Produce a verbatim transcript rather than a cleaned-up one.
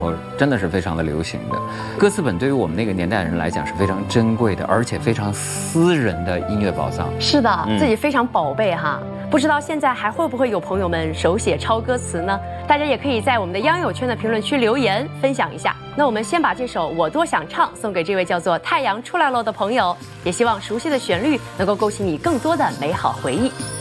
我真的是非常的流行的。歌词本对于我们那个年代人来讲是非常珍贵的，而且非常私人的音乐宝藏。 是的， 嗯、 自己非常宝贝哈。不知道现在还会不会有朋友们手写抄歌词呢？大家也可以在我们的央友圈的评论区留言分享一下。那我们先把这首《我多想唱》送给这位叫做太阳出来了的朋友，也希望熟悉的旋律能够勾起你更多的美好回忆。